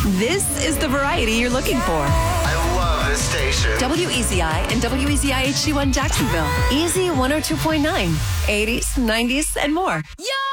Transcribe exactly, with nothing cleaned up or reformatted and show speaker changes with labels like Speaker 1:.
Speaker 1: This is the variety you're looking for.
Speaker 2: I love this station.
Speaker 1: W E Z I and W E Z I H D one Jacksonville. Easy one oh two point nine. eighties, nineties, and more.
Speaker 3: Yo!